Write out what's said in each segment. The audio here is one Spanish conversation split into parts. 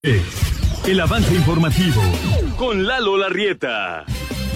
El avance informativo con Lalo Larrieta.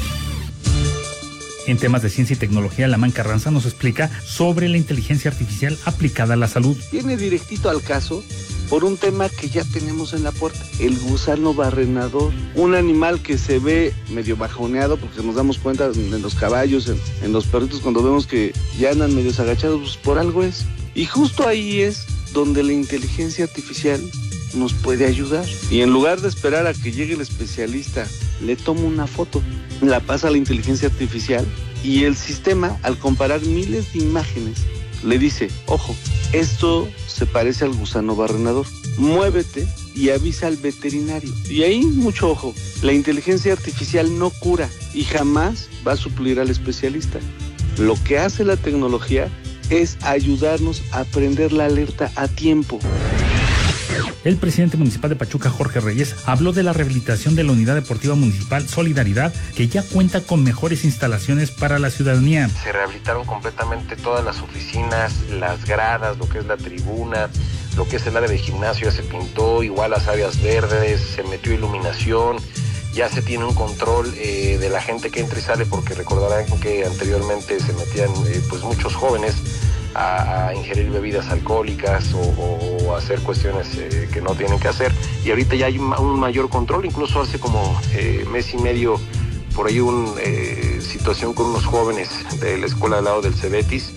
En temas de ciencia y tecnología, Lamán Carranza nos explica sobre la inteligencia artificial aplicada a la salud. Viene directito al caso por un tema que ya tenemos en la puerta, el gusano barrenador, un animal que se ve medio bajoneado porque nos damos cuenta en los caballos, en los perritos cuando vemos que ya andan medios agachados, pues por algo es. Y justo ahí es donde la inteligencia artificial nos puede ayudar. Y en lugar de esperar a que llegue el especialista, le toma una foto, la pasa a la inteligencia artificial y el sistema, al comparar miles de imágenes, le dice, ojo, esto se parece al gusano barrenador, muévete y avisa al veterinario. Y ahí, mucho ojo, la inteligencia artificial no cura y jamás va a suplir al especialista. Lo que hace la tecnología es ayudarnos a prender la alerta a tiempo. El presidente municipal de Pachuca, Jorge Reyes, habló de la rehabilitación de la Unidad Deportiva Municipal Solidaridad, que ya cuenta con mejores instalaciones para la ciudadanía. Se rehabilitaron completamente todas las oficinas, las gradas, lo que es la tribuna, lo que es el área de gimnasio ya se pintó, igual las áreas verdes, se metió iluminación, ya se tiene un control de la gente que entra y sale, porque recordarán que anteriormente se metían pues muchos jóvenes a ingerir bebidas alcohólicas o hacer cuestiones que no tienen que hacer, y ahorita ya hay un mayor control. Incluso hace como mes y medio por ahí una situación con unos jóvenes de la escuela al lado del Cebetis.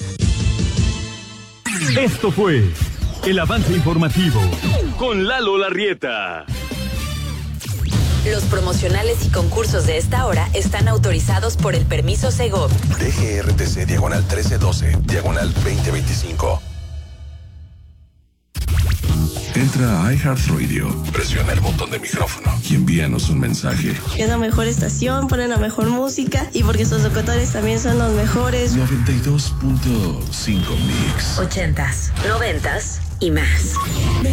Esto fue el avance informativo con Lalo Larrieta. Los promocionales y concursos de esta hora están autorizados por el permiso Segov. DGRTC diagonal 1312, diagonal 2025. Entra a iHeartRadio, presiona el botón de micrófono y envíanos un mensaje. Es la mejor estación, ponen la mejor música y porque sus locutores también son los mejores. 92.5 Mix. 80s, 90s y más.